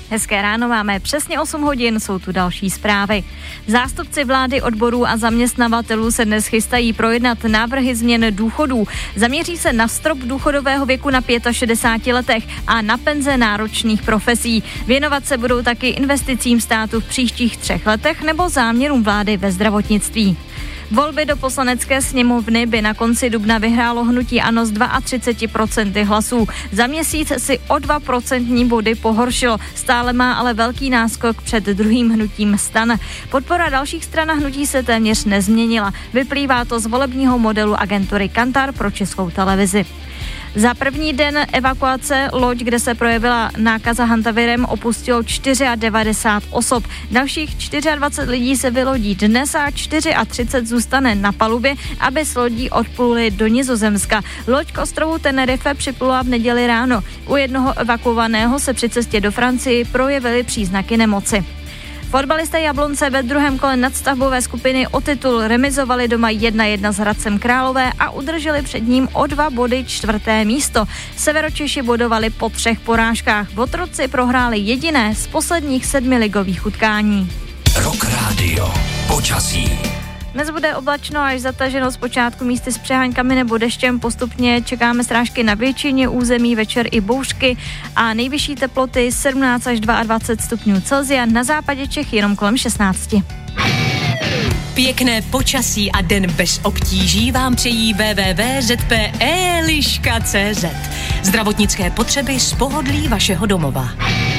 Hezké ráno, máme přesně 8 hodin, jsou tu další zprávy. Zástupci vlády, odborů a zaměstnavatelů se dnes chystají projednat návrhy změn důchodů. Zaměří se na strop důchodového věku na 65 letech a na penze náročných profesí. Věnovat se budou taky investicím státu v příštích 3 letech nebo záměrům vlády ve zdravotnictví. Volby do poslanecké sněmovny by na konci dubna vyhrálo hnutí ANO s 32% hlasů. Za měsíc si o 2% body pohoršilo, stále má ale velký náskok před druhým hnutím STAN. Podpora dalších stran a hnutí se téměř nezměnila. Vyplývá to z volebního modelu agentury Kantar pro Českou televizi. Za první den evakuace loď, kde se projevila nákaza hantavirem, opustilo 94 osob. Dalších 24 lidí se vylodí dnes a 34 zůstane na palubě, aby s lodí odpluli do Nizozemska. Loď k ostrovu Tenerife připlula v neděli ráno. U jednoho evakuovaného se při cestě do Francii projevily příznaky nemoci. Fotbalisté Jablonce ve druhém kole nadstavbové skupiny o titul remizovali doma 1-1 s Hradcem Králové a udrželi před ním o 2 body 4. místo. Severočeši bodovali po 3 porážkách. Votroci prohráli jediné z posledních 7 ligových utkání. Rock Radio. Počasí. Dnes bude oblačno až zataženo, zpočátku místy s přeháňkami nebo deštěm, postupně čekáme srážky na většině území, večer i bouřky a nejvyšší teploty 17 až 22 stupňů Celsia, na západě Čech jenom kolem 16. Pěkné počasí a den bez obtíží vám přejí www.zp.eliška.cz. Zdravotnické potřeby z pohodlí vašeho domova.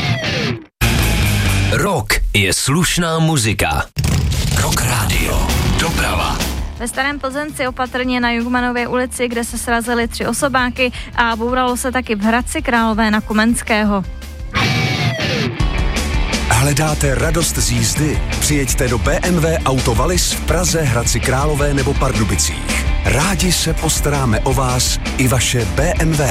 Rock je slušná muzika. Rock Radio. Doprava. Ve Starém Plzenci opatrně na Jungmanově ulici, kde se srazily 3 osobáky a bouralo se taky v Hradci Králové na Komenského. Hledáte radost z jízdy? Přijeďte do BMW Auto Wallis v Praze, Hradci Králové nebo Pardubicích. Rádi se postaráme o vás i vaše BMW.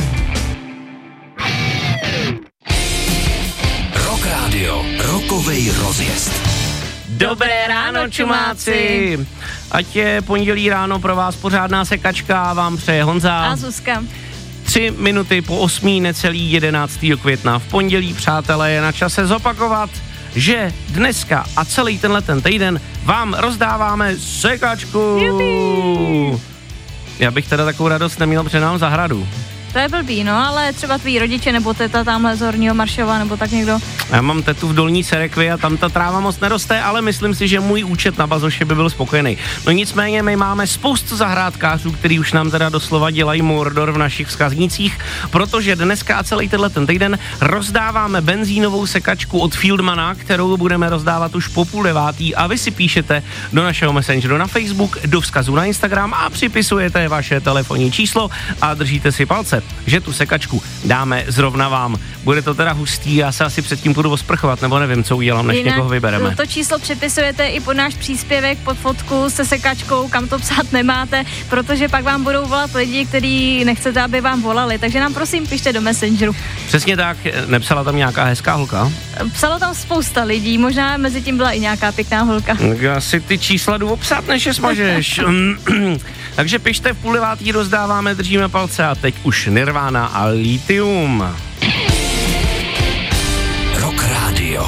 Rock Radio. Rockovej rozjezd. Dobré ráno, čumáci! Ať je pondělí ráno pro vás pořádná sekačka, vám přeje Honza a Zuzka. 3 minuty po 8, necelý 11. května v pondělí, přátelé, je na čase zopakovat, že dneska a celý ten týden vám rozdáváme sekačku. Jupi. Já bych teda takovou radost neměl, protože nám zahradu. To je blbý, no, ale třeba tví rodiče nebo teta tamhle z Horního Maršova nebo tak někdo. Já mám tetu v Dolní Cerekvi a tam ta tráva moc neroste, ale myslím si, že můj účet na bazoše by byl spokojený. No nicméně my máme spoustu zahrádkářů, který už nám teda doslova dělají mordor v našich vzkaznících, protože dneska a celý ten týden rozdáváme benzínovou sekačku od Fieldmana, kterou budeme rozdávat už po 8:30 a vy si píšete do našeho messengeru na Facebook, do vzkazu na Instagram a připisujete vaše telefonní číslo a držíte si palce, že tu sekačku dáme zrovna vám. Bude to teda hustý, já se asi předtím půjdu osprchovat, nebo nevím, co udělám, než někoho vybereme. To číslo připisujete i pod náš příspěvek, pod fotku se sekačkou, kam to psát nemáte, protože pak vám budou volat lidi, kteří nechcete, aby vám volali, takže nám prosím pište do Messengeru. Přesně tak, nepsala tam nějaká hezká holka? Psalo tam spousta lidí, možná mezi tím byla i nějaká pěkná holka. Já si ty čísla jdu obsat, než je smažeš. Takže pište, v 8:30 rozdáváme, držíme palce a teď už Nirvana a Lithium.